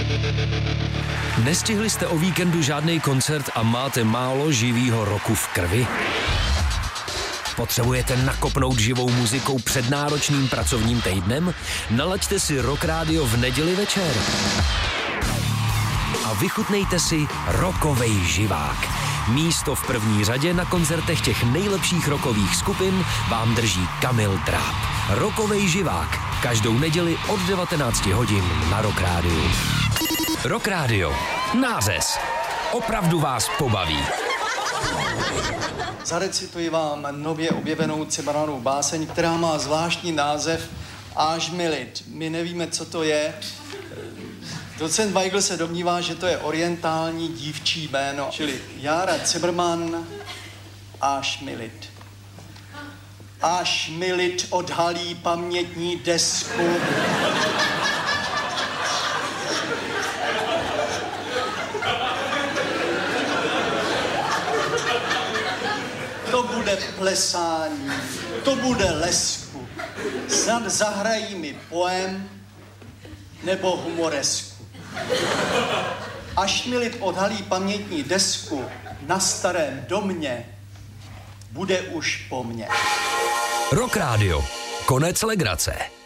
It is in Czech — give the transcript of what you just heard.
Nestihli jste o víkendu žádný koncert a máte málo živýho roku v krvi? Potřebujete nakopnout živou muzikou před náročným pracovním týdnem? Nalaďte si Rock Radio v neděli večer. A vychutnejte si rockovej živák. Místo v první řadě na koncertech těch nejlepších rockových skupin vám drží Kamil Dráp. Rockovej živák. Každou neděli od 19 hodin na Rock Radio. Rock Radio. Nářez. Opravdu vás pobaví. Zarecituji vám nově objevenou Cimrmanovou báseň, která má zvláštní název Až mi lid. My nevíme, co to je. Docent Weigl se domnívá, že to je orientální dívčí jméno, čili Jára Cimrman, Až mi lid. Až mi lid odhalí pamětní desku. To bude plesání, to bude lesku. Snad zahrají mi poem nebo humoresku. Až mi lid odhalí pamětní desku na starém domě, bude už po mně. Rock Radio. Konec legrace.